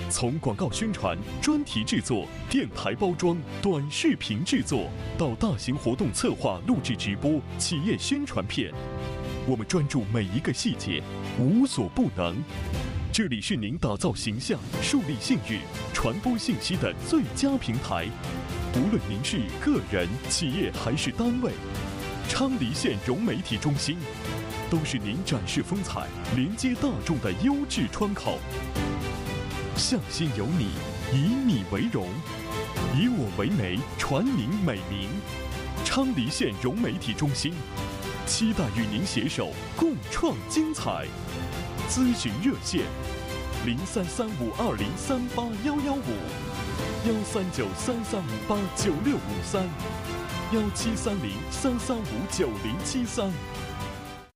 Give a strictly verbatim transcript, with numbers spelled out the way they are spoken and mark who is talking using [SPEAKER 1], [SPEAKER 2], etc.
[SPEAKER 1] 从广告宣传、专题制作、电台包装、短视频制作，到大型活动策划、录制直播、企业宣传片，我们专注每一个细节，无所不能。这里是您打造形象、树立信誉、传播信息的最佳平台。无论您是个人、企业还是单位，昌黎县融媒体中心都是您展示风采、连接大众的优质窗口。向心有你，以你为荣，以我为媒，传您美名。昌黎县融媒体中心，期待与您携手共创精彩。咨询热线：零三三五二零三八幺幺五，幺三九三三五八九六五三，幺七三零三三五九零七三。